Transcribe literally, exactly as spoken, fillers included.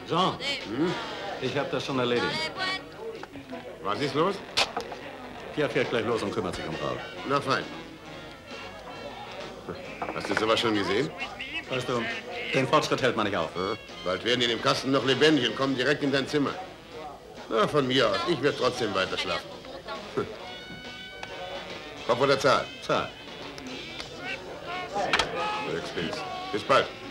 Jean, hm? Ich habe das schon erledigt. Was ist los? Pierre fährt gleich los und kümmert sich um Paul. Na fein. Hast du sowas schon gesehen? Weißt du, den Fortschritt hält man nicht auf. Ja, bald werden die in dem Kasten noch lebendig und kommen direkt in dein Zimmer. Na, von mir aus. Ich werde trotzdem weiter schlafen. Hm. Kopf oder Zahl? Zahl. Sechs Pilz. Bis bald.